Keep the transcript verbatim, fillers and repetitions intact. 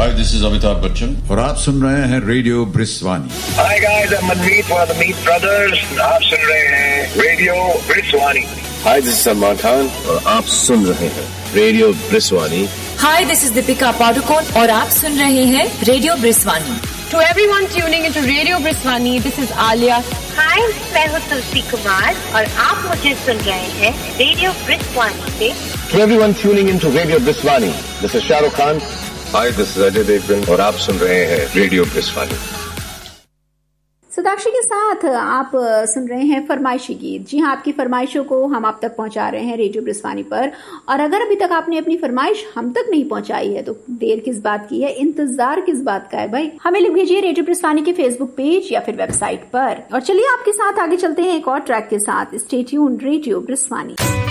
Hi, this is Amitabh Bachchan. और आप सुन रहे हैं radio ब्रिस्वानी. Hi guys, I'm Manmeet one of the Meet Brothers. आप सुन रहे हैं radio ब्रिस्वानी. Hi, this is Salman Khan और आप सुन रहे हैं radio ब्रिस्वानी. Hi, this is Deepika Padukone और आप सुन रहे हैं radio ब्रिस्वानी. To everyone tuning into Radio Briswani, this is Alia. Hi, मैं हूँ तुलसी कुमार और आप मुझे सुन रहे हैं रेडियो ब्रिस्वानी पे. To everyone tuning into Radio Briswani, this is Shah Rukh Khan. Hi, this is Ajay Devgan और आप सुन रहे हैं रेडियो ब्रिस्वानी. सदाक्षी के साथ आप सुन रहे हैं फरमाइशी गीत. जी हाँ, आपकी फरमाइशों को हम आप तक पहुंचा रहे हैं रेडियो ब्रिस्वानी पर. और अगर अभी तक आपने अपनी फरमाइश हम तक नहीं पहुंचाई है तो देर किस बात की है, इंतजार किस बात का है भाई. हमें लिख भेजिए रेडियो ब्रिस्वानी के फेसबुक पेज या फिर वेबसाइट पर. और चलिए आपके साथ आगे चलते हैं एक और ट्रैक के साथ. Stay tuned, radio ब्रिस्वानी.